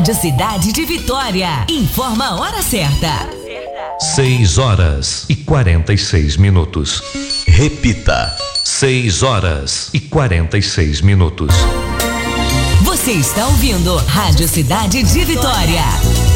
Rádio Cidade de Vitória. Informa a hora certa. 6h46. Repita. 6h46. Você está ouvindo Rádio Cidade de Vitória.